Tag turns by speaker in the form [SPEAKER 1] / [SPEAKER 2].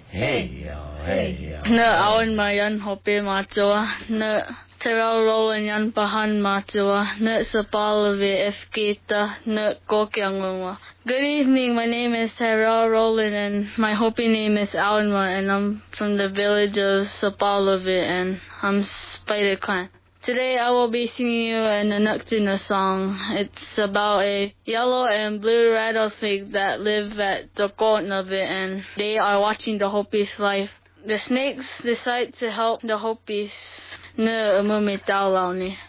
[SPEAKER 1] Na awan mayan hope machoa. Na terau rolan yan pahan machoa. Na sapalave efketa. Na kokyangwa. Good evening, my name is Terau Roland and my Hopi name is Awanma and I'm from the village of Sapalave and I'm Spider Clan. Today I will be singing you an Inuktitut song. It's about a yellow and blue rattlesnake that live at the Kotnavit and they are watching the Hopi's life. The snakes decide to help the Hopis na umumitaw ni.